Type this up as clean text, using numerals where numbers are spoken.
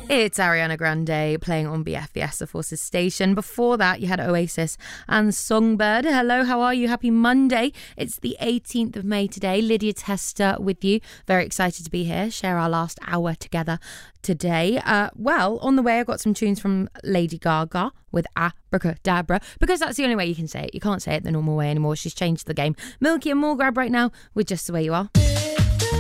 It's Ariana Grande playing on BFBS, the Forces station. Before that, you had Oasis and Songbird. Hello, how are you? Happy Monday. It's the 18th of May today. Lydia Tester with you. Very excited to be here, share our last hour together today. Well, on the way, I've got some tunes from Lady Gaga with Abracadabra, because that's the only way you can say it. You can't say it the normal way anymore. She's changed the game. Milky and more grab right now with Just the Way You Are.